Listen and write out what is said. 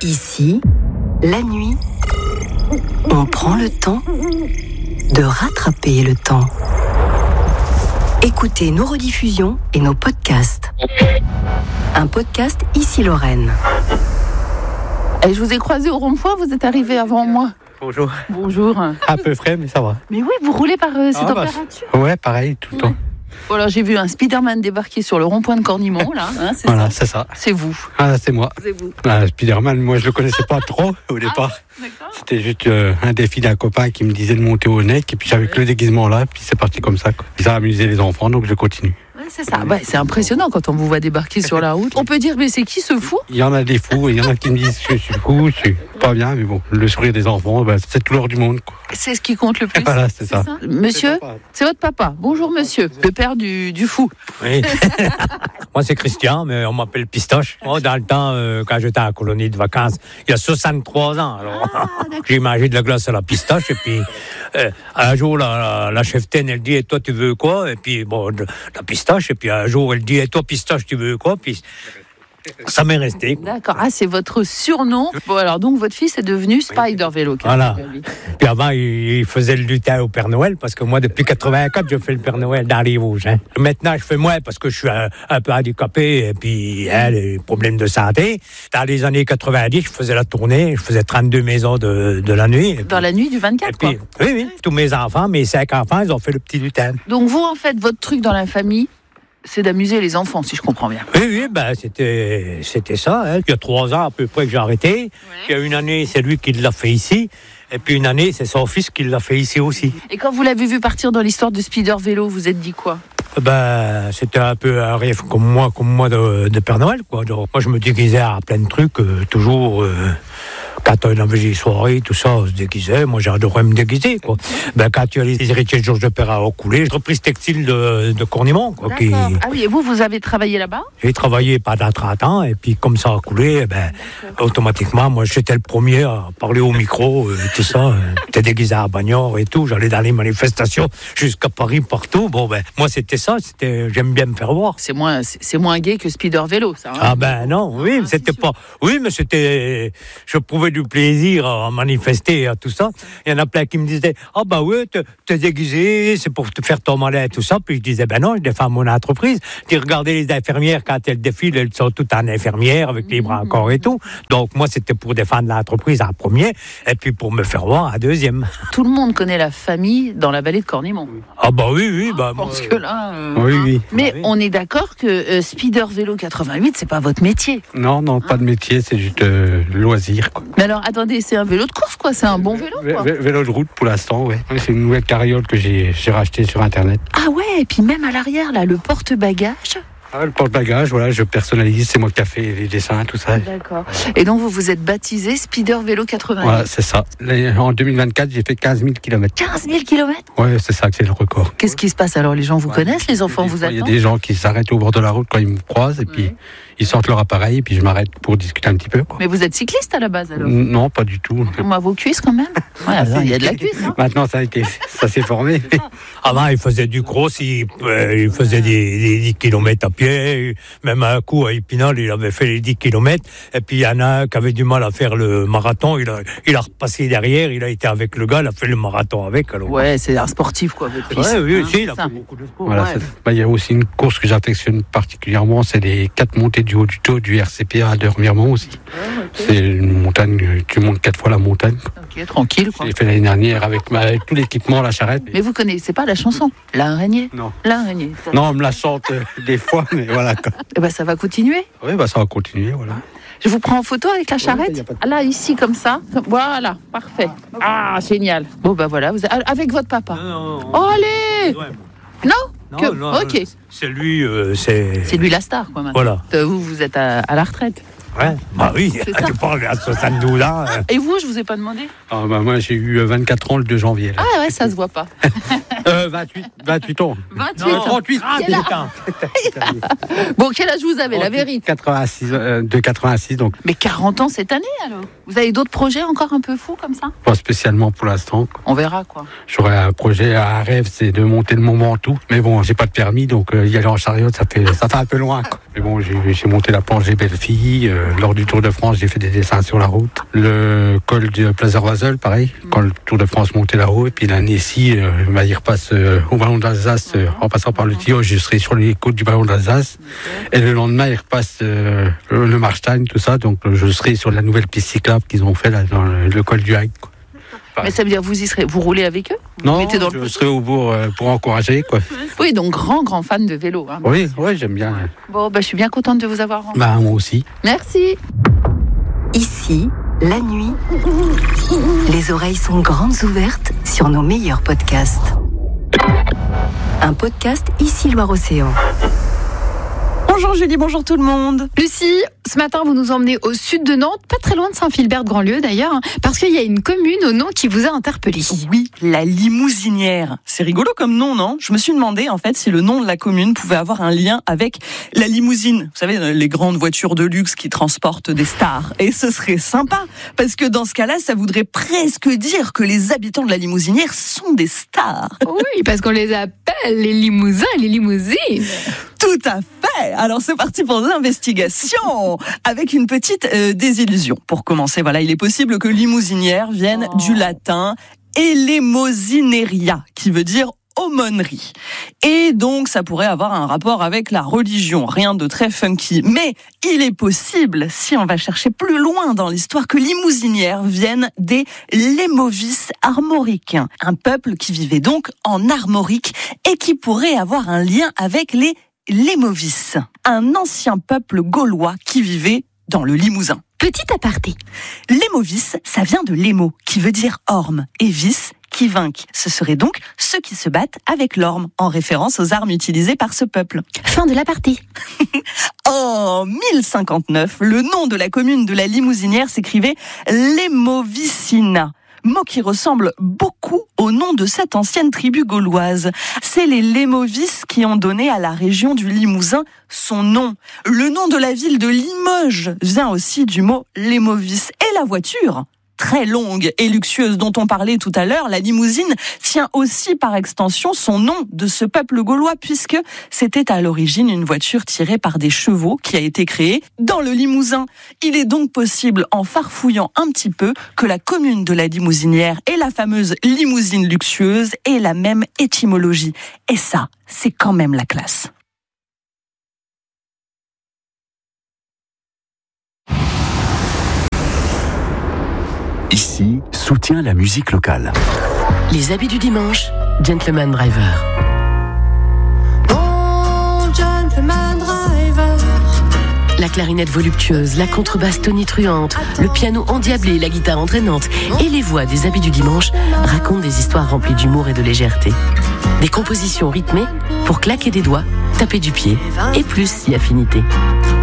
Ici, la nuit, on prend le temps de rattraper le temps. Écoutez nos rediffusions et nos podcasts. Un podcast Ici Lorraine. Et je vous ai croisé au rond-point, vous êtes arrivé avant moi. Bonjour. Bonjour. Un peu frais, mais ça va. Mais oui, vous roulez par ces températures. Ouais, pareil, tout le temps. Voilà, j'ai vu un Spider-Man débarquer sur le rond-point de Cornimont, là. Hein, c'est voilà, ça. c'est ça. C'est vous. Ah, c'est moi. C'est vous. Spider-Man, moi, je le connaissais pas trop au départ. D'accord. C'était juste un défi d'un copain qui me disait de monter au nec, et puis j'avais que le déguisement là, et puis c'est parti comme ça, quoi. Ça a amusé les enfants, donc je continue. Ouais, c'est ça. Ouais, c'est impressionnant quand on vous voit débarquer sur la route. On peut dire, mais c'est qui ce fou ? Il y en a des fous, et il y en a qui me disent que je suis fou, je suis pas bien, mais bon, le sourire des enfants, c'est tout l'or du monde, quoi. C'est ce qui compte le plus. Voilà, c'est ça. Monsieur, c'est votre papa. Bonjour monsieur, le père du fou. Oui. Moi, c'est Christian, mais on m'appelle Pistache. Moi, dans le temps, quand j'étais à la colonie de vacances, il y a 63 ans, alors j'ai mangé de la glace à la pistache, et puis un jour, la cheftaine, elle dit, et toi, tu veux quoi ? Et puis, bon, la pistache, et puis un jour, elle dit, et toi, Pistache, tu veux quoi ? Puis ça m'est resté. D'accord, c'est votre surnom. Bon, alors donc, votre fils est devenu Spider Vélo. Voilà. Puis avant, il faisait le lutin au Père Noël, parce que moi, depuis 84, je fais le Père Noël dans les Vosges. Hein. Maintenant, je fais moins parce que je suis un peu handicapé, et puis les problèmes de santé. Dans les années 90, je faisais la tournée, je faisais 32 maisons de la nuit. Dans la nuit du 24, puis, quoi. Oui, tous mes enfants, mes 5 enfants, ils ont fait le petit lutin. Donc vous, en fait, votre truc dans la famille, c'est d'amuser les enfants, si je comprends bien. Oui, c'était ça. Hein. Il y a 3 ans à peu près que j'ai arrêté. Ouais. Il y a une année, c'est lui qui l'a fait ici. Et puis une année, c'est son fils qui l'a fait ici aussi. Et quand vous l'avez vu partir dans l'histoire de Spider Vélo, vous êtes dit quoi ? C'était un peu un rêve comme moi de Père Noël, quoi. Donc, moi, je me déguisais à plein de trucs, toujours. Quand on avait les soirées, tout ça, on se déguisait. Moi, j'adorais me déguiser, quoi. Quand il y a les héritiers de Georges Perrin au coulé, l'entreprise textile de Cornimont, quoi. Ah oui, et vous avez travaillé là-bas ? J'ai travaillé pendant 30 ans, et puis comme ça a coulé, automatiquement, moi, j'étais le premier à parler au micro, tout ça. J'étais déguisé à Bagnères et tout. J'allais dans les manifestations jusqu'à Paris, partout. Bon, moi, c'était ça. J'aime bien me faire voir. C'est moins gai que Spider Vélo, ça. Hein, non, oui, mais c'était pas. Oui, mais c'était. Je prouvais du plaisir à manifester, à tout ça. Il y en a plein qui me disaient, oui, t'es déguisé, c'est pour te faire ton malin, tout ça. Puis je disais, non, je défends mon entreprise. Tu regardez les infirmières, quand elles défilent, elles sont toutes en infirmière, avec les bras encore et tout. Donc, moi, c'était pour défendre l'entreprise en premier, et puis pour me faire voir en deuxième. Tout le monde connaît la famille dans la vallée de Cornimont. Oui. Parce que là... Oui. Mais on est d'accord que Spider Vélo 88, c'est pas votre métier. Non, pas de métier, c'est juste loisir, quoi. Mais alors, attendez, c'est un vélo de course, quoi. C'est un bon vélo, quoi. Vélo de route, pour l'instant, oui. C'est une nouvelle carriole que j'ai rachetée sur Internet. Ah ouais, et puis même à l'arrière, là, le porte-bagages. Le porte-bagages, voilà, je personnalise, c'est moi qui ai fait les dessins, tout ça. D'accord. Et donc, vous vous êtes baptisé Spider Vélo 88. Voilà, c'est ça. En 2024, j'ai fait 15 000 km. 15 000 km ? Ouais, c'est ça que c'est le record. Qu'est-ce qui se passe alors ? Les gens vous connaissent, les enfants vous attendent ? Il y a des gens qui s'arrêtent au bord de la route quand ils me croisent, et puis ils sortent leur appareil, et puis je m'arrête pour discuter un petit peu, quoi. Mais vous êtes cycliste à la base, alors ? Non, pas du tout. Vos cuisses, quand même ? Ouais, il y a de la cuisse, hein. Maintenant, ça s'est formé. Avant, il faisait du cross, il faisait des 10 km à pied. Même un coup, à Épinal, il avait fait les 10 km. Et puis, il y en a un qui avait du mal à faire le marathon. Il a repassé derrière. Il a été avec le gars. Il a fait le marathon avec. Alors. Ouais, c'est un sportif, quoi, votre fils. Oui, il a fait beaucoup de sport. Voilà, il y a aussi une course que j'affectionne particulièrement. C'est les 4 montées du haut du taux du RCPA à Remiremont aussi. Okay. C'est une montagne, tu montes 4 fois la montagne. Ok, tranquille, quoi. J'ai fait l'année dernière avec tout l'équipement, la charrette. Mais vous connaissez pas la chanson L'araignée ? Non. L'araignée. Non, on me la chante des fois, mais voilà, quoi. Et ça va continuer ? Oui, ça va continuer, voilà. Je vous prends en photo avec la charrette ? Là, ici, comme ça. Voilà, parfait. Ah, génial. Bon, voilà, avec votre papa. Non. Oh, allez ! Non, ok. C'est lui, C'est lui la star, quoi, maintenant. Voilà. Vous êtes à la retraite. Ouais, oui, tu parles à 72 ans. Et vous, je vous ai pas demandé ? Moi, j'ai eu 24 ans le 2 janvier. Là. Ah ouais, ça se voit pas. 28 ans. 28 Non, ans. 38 Quel âge putain. Bon, quel âge vous avez, la vérité? 86, de 86, donc Mais 40 ans cette année, alors. Vous avez d'autres projets encore un peu fous comme ça? pas spécialement pour l'instant, quoi. On verra, quoi. J'aurais un projet, un rêve, c'est de monter le Mont Ventoux. Mais bon, j'ai pas de permis, donc y aller en chariot, ça fait un peu loin, quoi. Mais bon, j'ai monté la planche des Belles-Filles. Lors du Tour de France, j'ai fait des dessins sur la route. Le col de Plazerwazel, pareil. Quand le Tour de France montait là-haut. Et puis l'année-ci, il repasse au Ballon d'Alsace, en passant par le Tillot, je serai sur les côtes du Ballon d'Alsace. Et le lendemain, il repasse le Marstein, tout ça. Donc je serai sur la nouvelle piste cyclable qu'ils ont fait là, dans le col du Hague, quoi. Mais ça veut dire vous y serez, vous roulez avec eux? Vous Non, mettez dans je serai au bourg pour encourager, quoi. Oui, donc grand fan de vélo. Hein. Oui, j'aime bien. Bon, je suis bien contente de vous avoir rencontré. Bah, moi aussi. Merci. Ici, la nuit, les oreilles sont grandes ouvertes sur nos meilleurs podcasts. Un podcast Ici Loire-Océan. Bonjour Julie, bonjour tout le monde. Lucie, ce matin, vous nous emmenez au sud de Nantes, pas très loin de Saint-Philbert-de-Grandlieu d'ailleurs, parce qu'il y a une commune au nom qui vous a interpellé. Oui, la Limousinière. C'est rigolo comme nom, non? Je me suis demandé en fait si le nom de la commune pouvait avoir un lien avec la limousine. Vous savez, les grandes voitures de luxe qui transportent des stars. Et ce serait sympa, parce que dans ce cas-là, ça voudrait presque dire que les habitants de la Limousinière sont des stars. Oui, parce qu'on les appelle les limousins et les limousines. Tout à fait. Alors c'est parti pour l'investigation avec une petite désillusion. Pour commencer, voilà, il est possible que limousinière vienne du latin eleemosineria, qui veut dire aumônerie. Et donc, ça pourrait avoir un rapport avec la religion. Rien de très funky. Mais il est possible, si on va chercher plus loin dans l'histoire, que limousinières viennent des Lémovis armoricains. Un peuple qui vivait donc en Armorique et qui pourrait avoir un lien avec les Lémovis, un ancien peuple gaulois qui vivait dans le Limousin. Petit aparté. Lémovis, ça vient de lémo, qui veut dire orme, et vis, qui vainquent. Ce seraient donc ceux qui se battent avec l'orme, en référence aux armes utilisées par ce peuple. Fin de l'aparté. En 1059, le nom de la commune de la Limousinière s'écrivait Lémovicina. Mot qui ressemble beaucoup au nom de cette ancienne tribu gauloise. C'est les Lémovis qui ont donné à la région du Limousin son nom. Le nom de la ville de Limoges vient aussi du mot Lémovis. Et la voiture, très longue et luxueuse dont on parlait tout à l'heure, la limousine, tient aussi par extension son nom de ce peuple gaulois, puisque c'était à l'origine une voiture tirée par des chevaux qui a été créée dans le Limousin. Il est donc possible, en farfouillant un petit peu, que la commune de la Limousinière et la fameuse limousine luxueuse aient la même étymologie. Et ça, c'est quand même la classe. Ici, soutient la musique locale. Les habits du dimanche, Gentleman Driver. Oh, Gentleman Driver. La clarinette voluptueuse, la contrebasse tonitruante, le piano endiablé, la guitare entraînante et les voix des habits du dimanche racontent des histoires remplies d'humour et de légèreté. Des compositions rythmées pour claquer des doigts, taper du pied et plus si affinité.